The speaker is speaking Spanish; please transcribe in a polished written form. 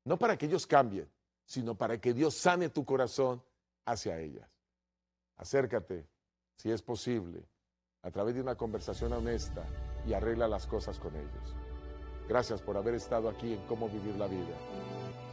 No para que ellos cambien, sino para que Dios sane tu corazón hacia ellas. Acércate, si es posible, a través de una conversación honesta y arregla las cosas con ellos. Gracias por haber estado aquí en Cómo Vivir la Vida.